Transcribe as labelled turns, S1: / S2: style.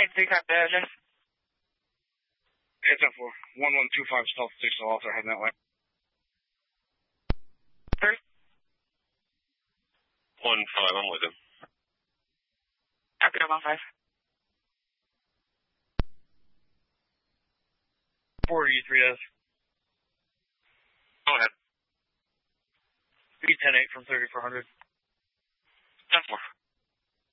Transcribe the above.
S1: 3 copy the address.
S2: It's up for 1125 South 6, so also heading that way.
S1: 3?
S3: 1-5, I'm with him.
S1: Copy that 1-5.
S2: 483 does.
S3: Go ahead.
S2: Speed 10-8 from 3400.
S3: 10-4.